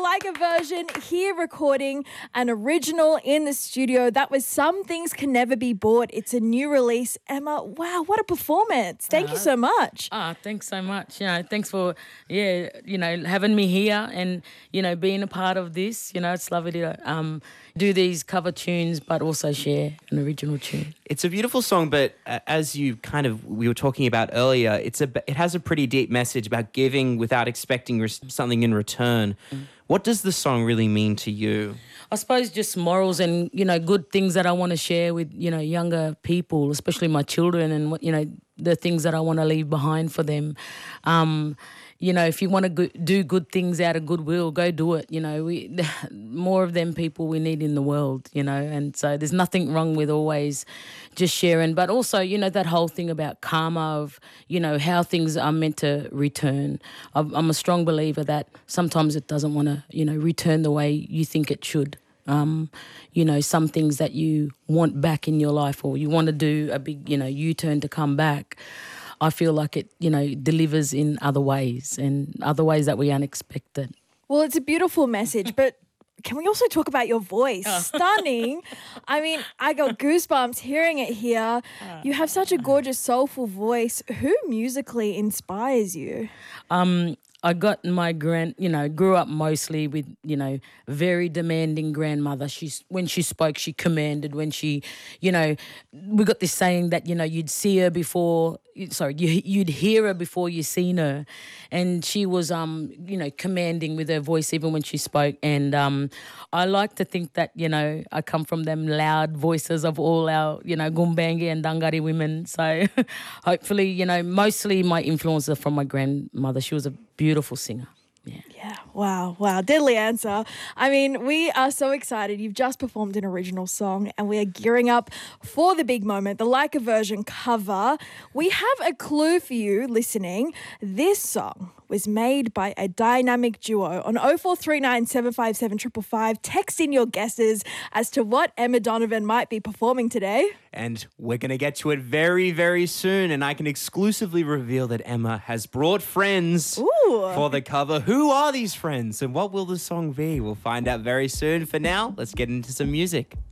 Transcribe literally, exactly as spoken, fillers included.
Like a Version here recording an original in the studio. That was Some Things Can Never Be Bought. It's a new release. Emma, wow, what a performance. Thank uh, you so much. Ah, thanks so much. You know, thanks for, yeah, you know, having me here and, you know, being a part of this. You know, it's lovely to um, do these cover tunes but also share an original tune. It's a beautiful song, but uh, as you kind of, we were talking about earlier, it's a, it has a pretty deep message about giving without expecting res- something in return. Mm. What does the song really mean to you? I suppose just morals and, you know, good things that I want to share with, you know, younger people, especially my children, and, you know, the things that I want to leave behind for them. Um, you know, if you want to go- do good things out of goodwill, go do it. You know, we more of them people we need in the world, you know, and so there's nothing wrong with always just sharing. But also, you know, that whole thing about karma of, you know, how things are meant to return. I'm, I'm a strong believer that sometimes it doesn't want to, you know, return the way you think it should. Um, you know, some things that you want back in your life, or you want to do a big, you know, U-turn to come back, I feel like it, you know, delivers in other ways and other ways that we unexpected. Well, it's a beautiful message, but can we also talk about your voice? Oh. Stunning. I mean, I got goosebumps hearing it here. You have such a gorgeous, soulful voice. Who musically inspires you? Um, I got my grand, you know, grew up mostly with, you know, very demanding grandmother. She's when she spoke, she commanded. When she, you know, we got this saying that, you know, you'd see her before, sorry, you, you'd hear her before you seen her, and she was, um, you know, commanding with her voice even when she spoke. And um, I like to think that, you know, I come from them loud voices of all our, you know, Gumbaynggirr and Dangari women. So hopefully, you know, mostly my influence are from my grandmother. She was a beautiful singer. Yeah. Yeah. Wow. Wow. Deadly answer. I mean, we are so excited. You've just performed an original song and we are gearing up for the big moment, the Like a Version cover. We have a clue for you listening. This song was made by a dynamic duo. On oh four three nine, seven five seven, five five five, text in your guesses as to what Emma Donovan might be performing today. And we're going to get to it very, very soon. And I can exclusively reveal that Emma has brought friends Ooh. for the cover. Who are these friends and what will the song be? We'll find out very soon. For now, let's get into some music.